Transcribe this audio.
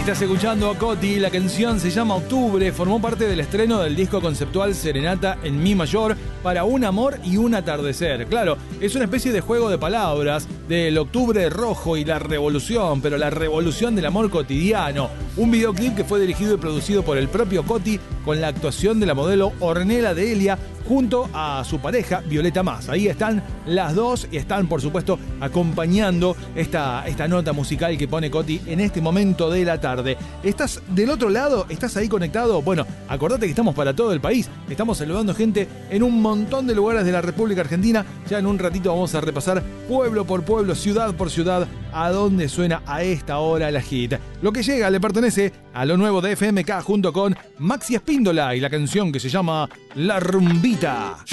Estás escuchando a Coti, la canción se llama Octubre, formó parte del estreno del disco conceptual Serenata en Mi mayor para un amor y un atardecer. Claro, es una especie de juego de palabras del octubre rojo y la revolución, pero la revolución del amor cotidiano. Un videoclip que fue dirigido y producido por el propio Coti con la actuación de la modelo Ornella Delia junto a su pareja Violeta Mas. Ahí están las dos y están, por supuesto, acompañando esta nota musical que pone Coti en este momento de la tarde. ¿Estás del otro lado? ¿Estás ahí conectado? Bueno, acordate que estamos para todo el país. Estamos saludando gente en un montón de lugares de la República Argentina. Ya en un ratito vamos a repasar pueblo por pueblo, ciudad por ciudad, a dónde suena a esta hora la hit. Lo que llega le pertenece a lo nuevo de FMK junto con Maxi Espíndola y la canción que se llama La Rumbita.